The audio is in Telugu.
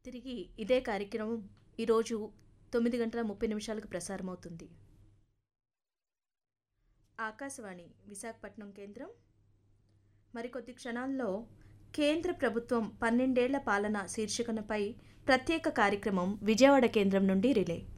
తిరిగి ఇదే కార్యక్రమం ఈరోజు 9:30 ప్రసారమవుతుంది. ఆకాశవాణి విశాఖపట్నం కేంద్రం. మరికొద్ది క్షణాల్లో కేంద్ర ప్రభుత్వం 12 ఏళ్ల పాలన శీర్షికనపై ప్రత్యేక కార్యక్రమం విజయవాడ కేంద్రం నుండి రిలే.